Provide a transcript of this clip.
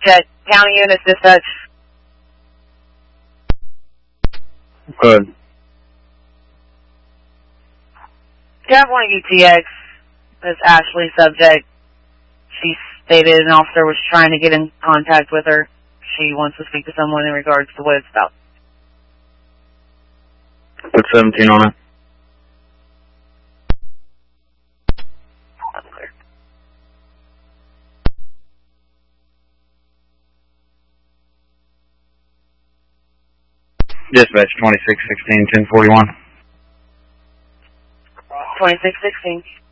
Jet, county units dispatch. Good. Tab 1 UTX is Ashley subject. She stated an officer was trying to get in contact with her. She wants to speak to someone in regards to what it's about. Put 17 on it. Dispatch 2616 1041. 2616.